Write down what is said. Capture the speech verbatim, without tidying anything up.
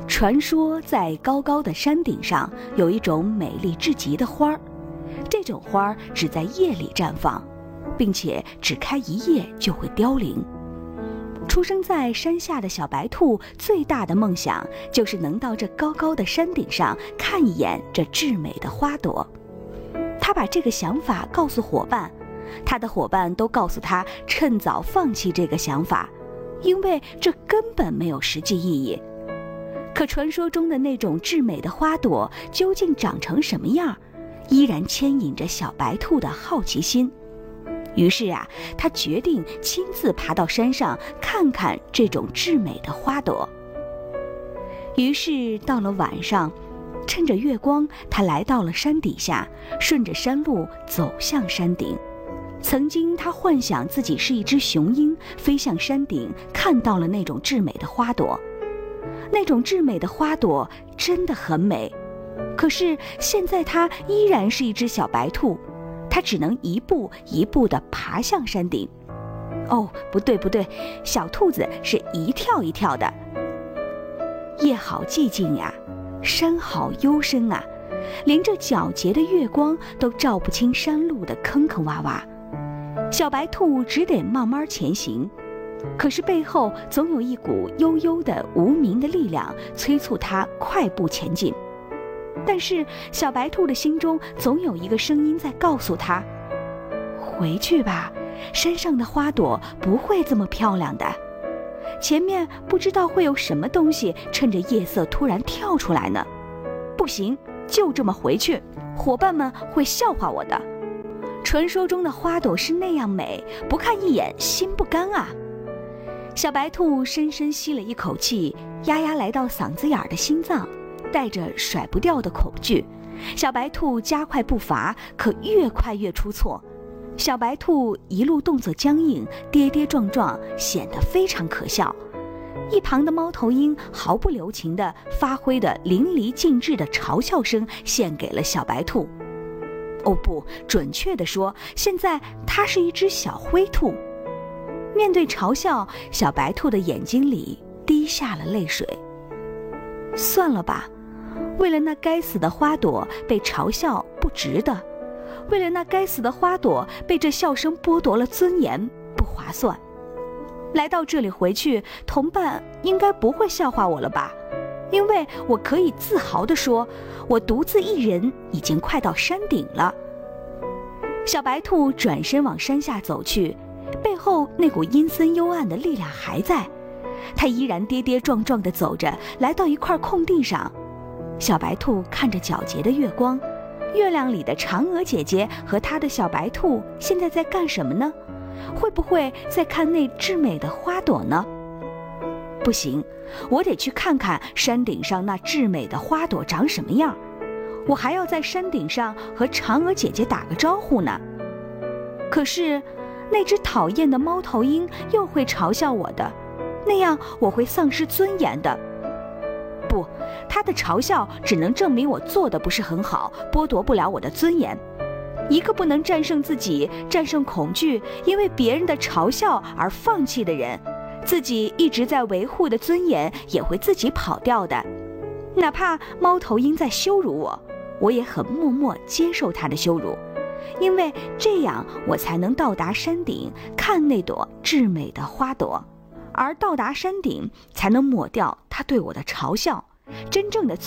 传说在高高的山顶上有一种美丽至极的花儿，这种花儿只在夜里绽放，并且只开一夜就会凋零。出生在山下的小白兔最大的梦想就是能到这高高的山顶上看一眼这至美的花朵。他把这个想法告诉伙伴，他的伙伴都告诉他趁早放弃这个想法，因为这根本没有实际意义。可传说中的那种至美的花朵究竟长成什么样，依然牵引着小白兔的好奇心。于是啊，他决定亲自爬到山上看看这种至美的花朵。于是到了晚上，趁着月光，他来到了山底下，顺着山路走向山顶。曾经他幻想自己是一只雄鹰，飞向山顶，看到了那种至美的花朵。那种至美的花朵真的很美，可是现在他依然是一只小白兔，他只能一步一步地爬向山顶。哦，不对不对，小兔子是一跳一跳的。夜好寂静呀，山好幽深啊，连这皎洁的月光都照不清山路的坑坑洼洼。小白兔只得慢慢前行，可是背后总有一股悠悠的无名的力量催促它快步前进。但是小白兔的心中总有一个声音在告诉它，回去吧，山上的花朵不会这么漂亮的，前面不知道会有什么东西趁着夜色突然跳出来呢。不行，就这么回去，伙伴们会笑话我的。传说中的花朵是那样美，不看一眼心不甘啊。小白兔深深吸了一口气，压压来到嗓子眼儿的心脏，带着甩不掉的恐惧，小白兔加快步伐，可越快越出错。小白兔一路动作僵硬，跌跌撞撞，显得非常可笑。一旁的猫头鹰毫不留情地发挥的淋漓尽致的嘲笑声献给了小白兔。哦不，准确地说，现在它是一只小灰兔。面对嘲笑，小白兔的眼睛里滴下了泪水。算了吧，为了那该死的花朵被嘲笑不值得，为了那该死的花朵被这笑声剥夺了尊严不划算。来到这里回去，同伴应该不会笑话我了吧？因为我可以自豪地说，我独自一人已经快到山顶了。小白兔转身往山下走去，背后那股阴森幽暗的力量还在，它依然跌跌撞撞地走着，来到一块空地上。小白兔看着皎洁的月光，月亮里的嫦娥姐姐和她的小白兔现在在干什么呢？会不会在看那至美的花朵呢？不行，我得去看看山顶上那至美的花朵长什么样。我还要在山顶上和嫦娥姐姐打个招呼呢。可是那只讨厌的猫头鹰又会嘲笑我的，那样我会丧失尊严的。不，他的嘲笑只能证明我做的不是很好，剥夺不了我的尊严。一个不能战胜自己，战胜恐惧，因为别人的嘲笑而放弃的人，自己一直在维护的尊严也会自己跑掉的。哪怕猫头鹰在羞辱我，我也很默默接受他的羞辱，因为这样我才能到达山顶，看那朵至美的花朵，而到达山顶才能抹掉他对我的嘲笑，真正的